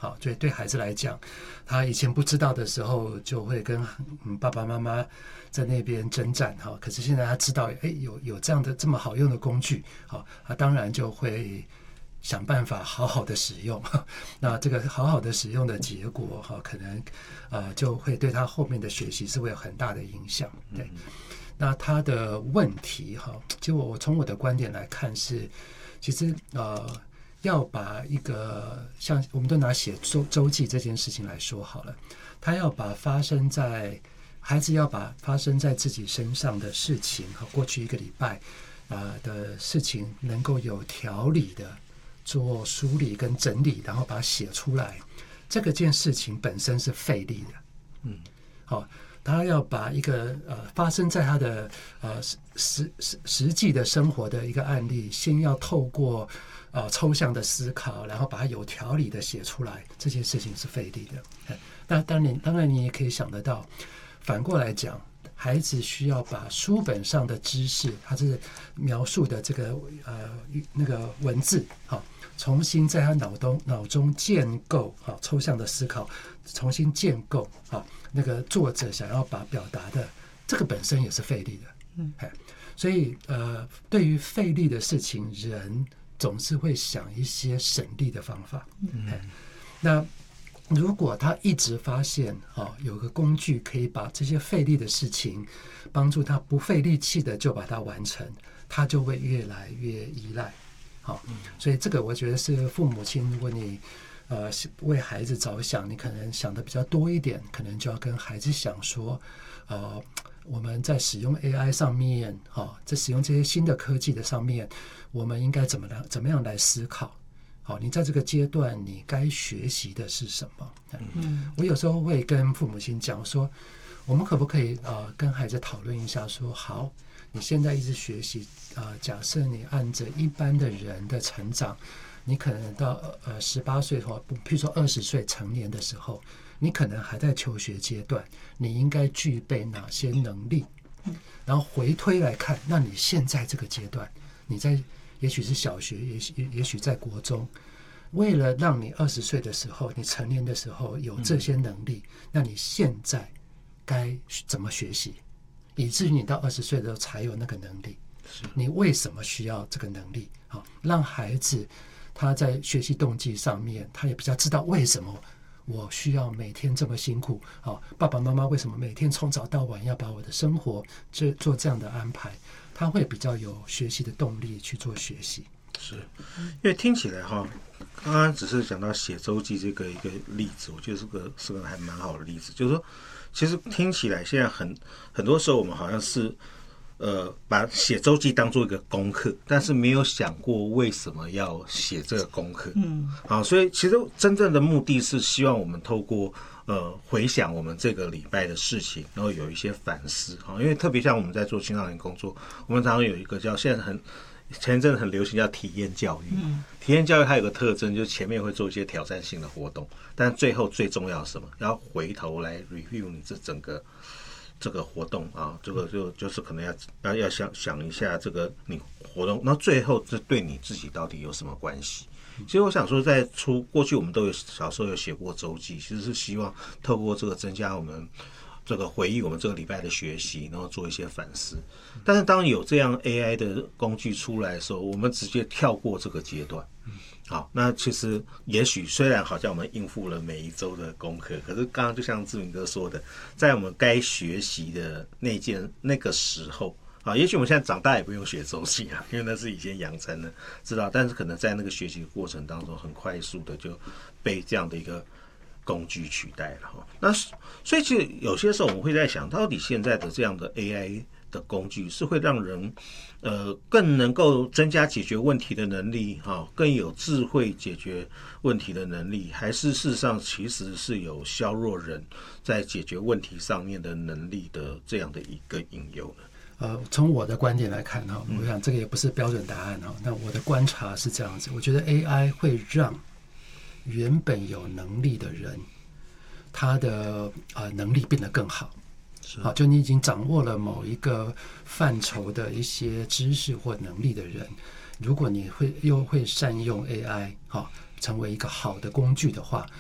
好，所以对孩子来讲，他以前不知道的时候，就会跟爸爸妈妈在那边征战哈。可是现在他知道，有这样的这么好用的工具，好，他当然就会想办法好好的使用。那这个好好的使用的结果哈，可能就会对他后面的学习是会有很大的影响。对，那他的问题哈，就我从我的观点来看是，其实要把一个像我们都拿写周记这件事情来说好了，他要把孩子要把发生在自己身上的事情和过去一个礼拜的事情能够有条理的做梳理跟整理，然后把它写出来，这个件事情本身是费力的。好，他要把一个发生在他的实际的生活的一个案例，先要透过抽象的思考，然后把它有条理的写出来，这件事情是费力的。那当然你也可以想得到，反过来讲，孩子需要把书本上的知识，他是描述的这个那个文字，重新在他脑中建构，抽象的思考，重新建构那个作者想要表达的，这个本身也是费力的。所以对于费力的事情，人总是会想一些省力的方法。那如果他一直发现有个工具可以把这些费力的事情帮助他不费力气的就把它完成，他就会越来越依赖。所以这个我觉得是父母亲，如果你为孩子着想，你可能想的比较多一点，可能就要跟孩子想说我们在使用 AI 上面在使用这些新的科技的上面，我们应该怎么样来思考。好，你在这个阶段你该学习的是什么？我有时候会跟父母亲讲说，我们可不可以跟孩子讨论一下说，好，你现在一直学习假设你按着一般的人的成长，你可能到18岁或譬如说20岁成年的时候，你可能还在求学阶段，你应该具备哪些能力？然后回推来看，那你现在这个阶段，你在也许是小学，也许在国中，为了让你20岁的时候，你成年的时候有这些能力，那你现在该怎么学习，以至于你到20岁的时候才有那个能力？你为什么需要这个能力？让孩子他在学习动机上面，他也比较知道为什么我需要每天这么辛苦。爸爸妈妈为什么每天从早到晚要把我的生活做这样的安排？他会比较有学习的动力去做学习。 是，因为听起来刚刚只是讲到写周记这个一个例子，我觉得是个还蛮好的例子，就是说，其实听起来现在很多时候我们好像是把写周记当做一个功课，但是没有想过为什么要写这个功课。所以其实真正的目的是希望我们透过回想我们这个礼拜的事情，然后有一些反思。因为特别像我们在做青少年工作，我们常常有一个叫现在前一阵很流行叫体验教育。体验教育它有个特征，就是前面会做一些挑战性的活动，但最后最重要是什么？要回头来 review 你整个这个活动这个就是可能要想一下这个你活动，那最后这对你自己到底有什么关系？其实我想说，过去我们都有小时候有写过周记，其实是希望透过这个增加我们这个回忆我们这个礼拜的学习，然后做一些反思。但是当有这样 AI 的工具出来的时候，我们直接跳过这个阶段。好，那其实也许虽然好像我们应付了每一周的功课，可是刚刚就像志明哥说的，在我们该学习的那个时候也许我们现在长大也不用学周记因为那是以前养成的知道，但是可能在那个学习的过程当中，很快速的就被这样的一个工具取代了。那所以其实有些时候我们会在想，到底现在的这样的 AI 的工具是会让人更能够增加解决问题的能力更有智慧解决问题的能力，还是事实上其实是有削弱人在解决问题上面的能力的这样的一个引诱呢？ 从我的观点来看我想这个也不是标准答案那我的观察是这样子，我觉得 AI 会让原本有能力的人，他的能力变得更好。好，就你已经掌握了某一个范畴的一些知识或能力的人，如果你又会善用 AI 成为一个好的工具的话，